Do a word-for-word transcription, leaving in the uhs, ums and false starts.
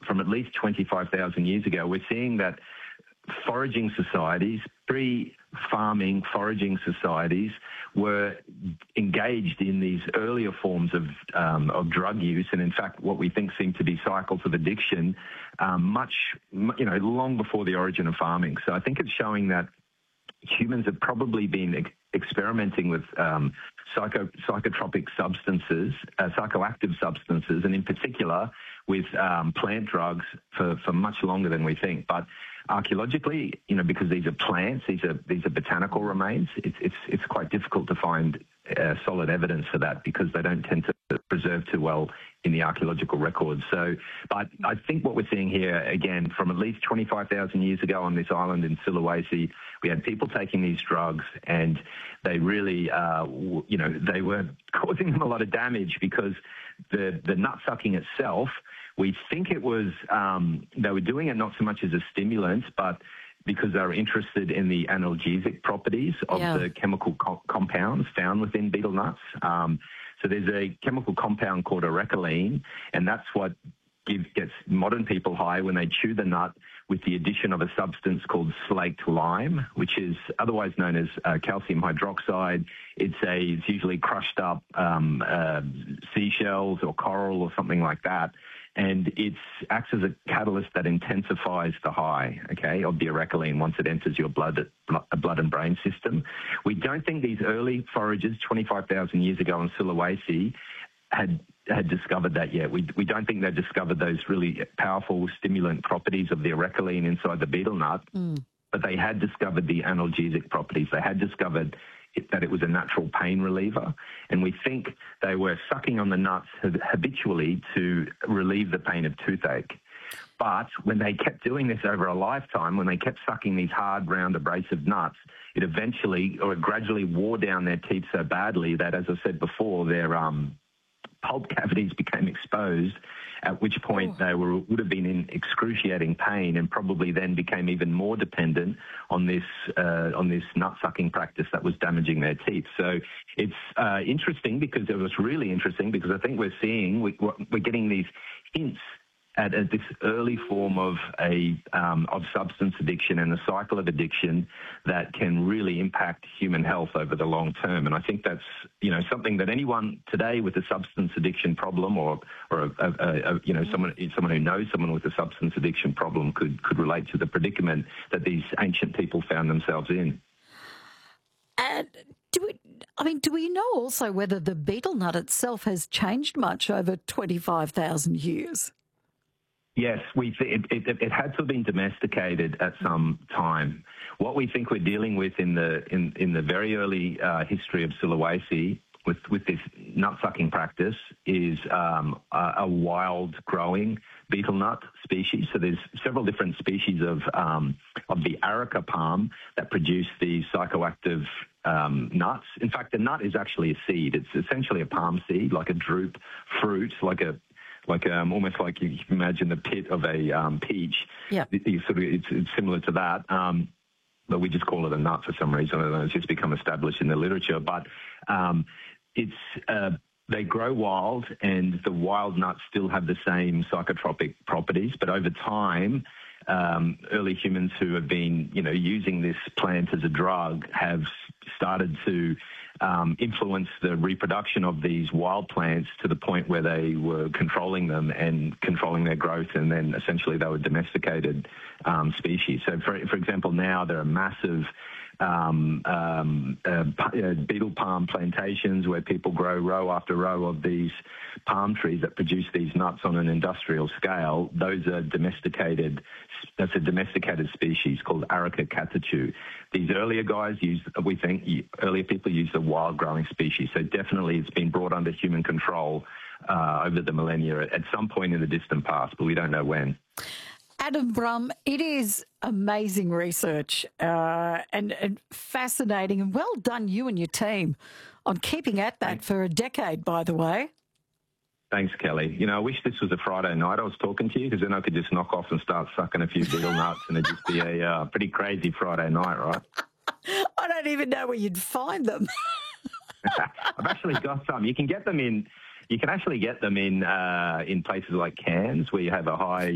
from at least twenty-five thousand years ago, we're seeing that foraging societies, pre-farming foraging societies, were engaged in these earlier forms of um, of drug use, and in fact, what we think seem to be cycles of addiction, um, much you know long before the origin of farming. So I think it's showing that humans have probably been ex- experimenting with um, psycho psychotropic substances, uh, psychoactive substances, and in particular with um, plant drugs for, for much longer than we think. But archaeologically, you know, because these are plants, these are these are botanical remains, it's it's it's quite difficult to find uh, solid evidence for that because they don't tend to preserve too well in the archaeological records. So, but I think what we're seeing here, again, from at least twenty-five thousand years ago on this island in Sulawesi, we had people taking these drugs, and they really, uh, w- you know, they were causing them a lot of damage because the the nut sucking itself, we think it was, um, they were doing it not so much as a stimulant, but because they were interested in the analgesic properties of Yeah. the chemical co- compounds found within betel nuts. Um, so there's a chemical compound called arecoline, and that's what gives, gets modern people high when they chew the nut with the addition of a substance called slaked lime, which is otherwise known as uh, calcium hydroxide. It's a it's usually crushed up um, uh, seashells or coral or something like that. And it acts as a catalyst that intensifies the high, okay, of the arecoline once it enters your blood, blood and brain system. We don't think these early foragers, twenty-five thousand years ago in Sulawesi, had had discovered that yet. We we don't think they discovered those really powerful stimulant properties of the arecoline inside the betel nut, Mm. but they had discovered the analgesic properties. They had discovered it, that it was a natural pain reliever, and we think they were sucking on the nuts hab- habitually to relieve the pain of toothache. But when they kept doing this over a lifetime, when they kept sucking these hard, round, abrasive nuts, it eventually or it gradually wore down their teeth so badly that, as I said before, their um, pulp cavities became exposed, at which point Oh. they were would have been in excruciating pain and probably then became even more dependent on this uh, on this nut sucking practice that was damaging their teeth. So it's uh, interesting because it was really interesting because I think we're seeing we, we're getting these hints at, at this early form of a um, of substance addiction and a cycle of addiction that can really impact human health over the long term. And I think that's you know something that anyone today with a substance addiction problem, or or a, a, a, you know someone someone who knows someone with a substance addiction problem could could relate to the predicament that these ancient people found themselves in. And do we, I mean, do we know also whether the betel nut itself has changed much over twenty-five thousand years? Yes, we th- it, it, it had to have been domesticated at some time. What we think we're dealing with in the in, in the very early uh, history of Sulawesi with, with this nut-sucking practice is um, a, a wild-growing betel nut species. So there's several different species of um, of the areca palm that produce these psychoactive um, nuts. In fact, the nut is actually a seed. It's essentially a palm seed, like a drupe fruit, like a like um, almost like you can imagine the pit of a um, peach. Yeah. It, it sort of, it's, it's similar to that, um, but we just call it a nut for some reason. I don't know, it's just become established in the literature. But um, it's uh, they grow wild, and the wild nuts still have the same psychotropic properties. But over time, um, early humans who have been, you know, using this plant as a drug have started to Um, influence the reproduction of these wild plants to the point where they were controlling them and controlling their growth, and then essentially they were domesticated um, species. So, for, for example, now there are massive um, um, uh, uh, betel palm plantations where people grow row after row of these palm trees that produce these nuts on an industrial scale. Those are domesticated. That's a domesticated species called Areca catechu. These earlier guys used, we think, earlier people used a wild-growing species. So definitely it's been brought under human control uh, over the millennia at some point in the distant past, but we don't know when. Adam Brumm, it is amazing research uh, and, and fascinating, and well done you and your team on keeping at that Thanks. for a decade, by the way. Thanks, Kelly. You know, I wish this was a Friday night I was talking to you, because then I could just knock off and start sucking a few betel nuts and it'd just be a uh, pretty crazy Friday night, right? I don't even know where you'd find them. I've actually got some. You can get them in, you can actually get them in uh, in places like Cairns where you have a high